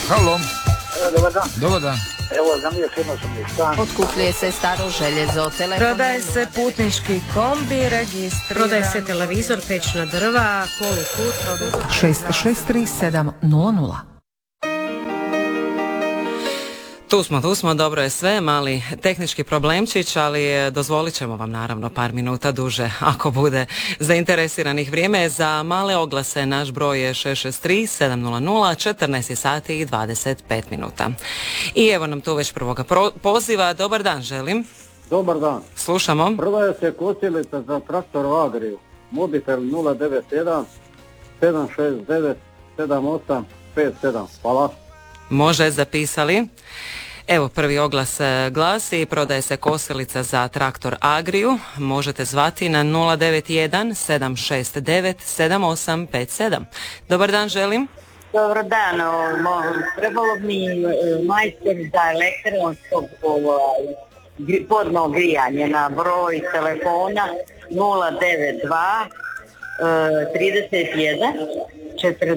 Halo. Dobar dan. Dobar dan. Evo, zamijetimo sam mi stan. Otkupljuje se staro željezo, telefon. Prodaje se putnički kombi, registriran. Prodaje se televizor, pećna drva, polukut. 663700. Tu smo, dobro je sve, mali tehnički problemčić, ali dozvolit ćemo vam naravno par minuta duže ako bude zainteresiranih. Vrijeme je za male oglase, naš broj je 663 700 14 sati i 25 minuta. I evo nam tu već prvoga poziva, dobar dan želim. Dobar dan. Slušamo. Prodaje se kosilica za traktor Agriju, mobitel 091 769 7857. Hvala. Može, zapisali. Evo, prvi oglas glasi, prodaje se kosilica za traktor Agriju, možete zvati na 091 769 7857. Dobar dan želim. Dobar dan, trebalo mi majstor za elektronskog podno grijanje na broj telefona 092 31 40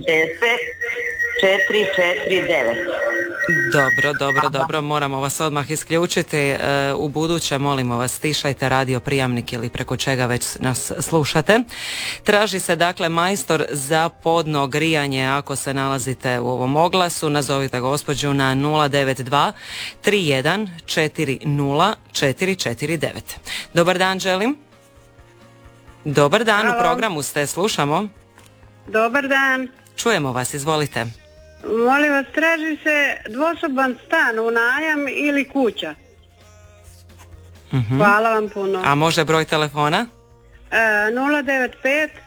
449. Dobro, moramo vas odmah isključiti. U buduće molimo vas stišajte radio prijamnik ili preko čega već nas slušate. Traži se dakle majstor za podno grijanje. Ako se nalazite u ovom oglasu, nazovite gospođu na 092 31 40 449. Dobar dan želim. Dobar dan, halo. U programu ste, slušamo. Dobar dan. Čujemo vas, izvolite. Molim vas, traži se dvosoban stan u najam ili kuća. Hvala vam puno. A može broj telefona? 095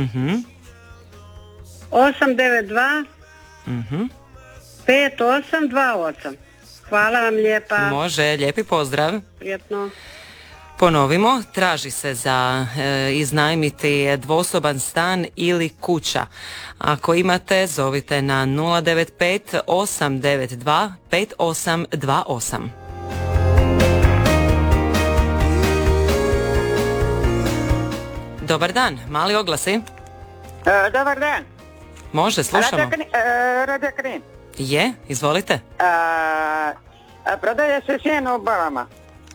892 5828. Hvala vam lijepa. Može, lijepi pozdrav. Prijetno. Ponovimo, traži se za iznajmiti dvosoban stan ili kuća. Ako imate, zovite na 095 892 5828. Dobar dan, mali oglasi. Dobar dan. Može, slušamo. Radio Knin. Je, izvolite. Prodaje se sjeno u Balama.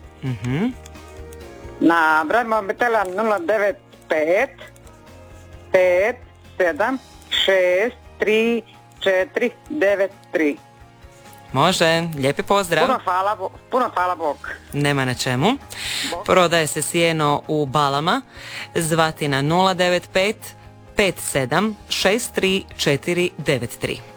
Na broj mobitela 095 5 7 6 3 4 9 3. Može, lijepi pozdrav. Puno hvala Bog. Nema na čemu. Prodaje se sjeno u Balama. Zvati na 095 57 6 3 4 9 3.